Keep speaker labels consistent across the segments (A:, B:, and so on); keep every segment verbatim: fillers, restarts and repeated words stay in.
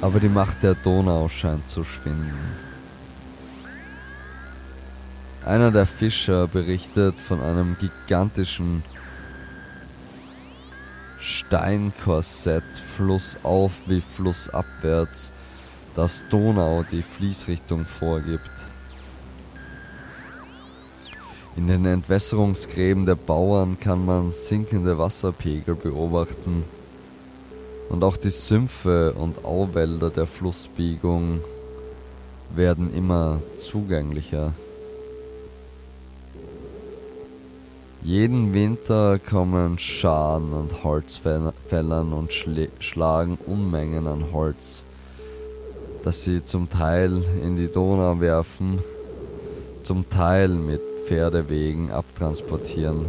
A: Aber die Macht der Donau scheint zu schwinden. Einer der Fischer berichtet von einem gigantischen Steinkorsett flussauf wie flussabwärts, das Donau die Fließrichtung vorgibt. In den Entwässerungsgräben der Bauern kann man sinkende Wasserpegel beobachten und auch die Sümpfe und Auwälder der Flussbiegung werden immer zugänglicher. Jeden Winter kommen Scharen und Holzfällern und schl- schlagen Unmengen an Holz, das sie zum Teil in die Donau werfen, zum Teil mit Pferdewegen abtransportieren.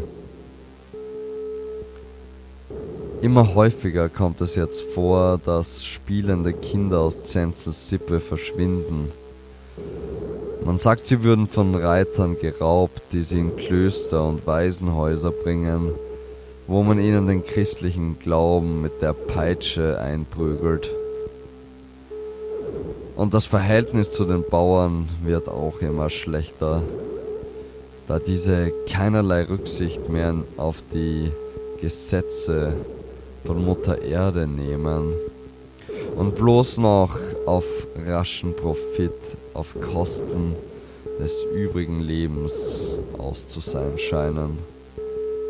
A: Immer häufiger kommt es jetzt vor, dass spielende Kinder aus Zenzels Sippe verschwinden. Man sagt, sie würden von Reitern geraubt, die sie in Klöster und Waisenhäuser bringen, wo man ihnen den christlichen Glauben mit der Peitsche einprügelt. Und das Verhältnis zu den Bauern wird auch immer schlechter, da diese keinerlei Rücksicht mehr auf die Gesetze von Mutter Erde nehmen und bloß noch auf raschen Profit auf Kosten des übrigen Lebens aus zu sein scheinen.